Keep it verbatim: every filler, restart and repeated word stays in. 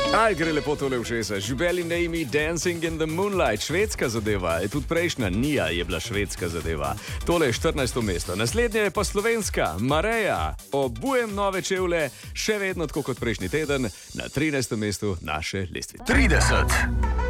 Aj, gre lepo tole v šesa. Žibeli Naomi, Dancing in the Moonlight, švedska zadeva. Je tudi prejšnja Nija je bila švedska zadeva. Tole je štirinajsto mesto. Naslednja je pa slovenska, Mareja. Obujem nove čevlje, še vedno tako kot prejšnji teden, na trinajstem mestu naše lestvice. trideset.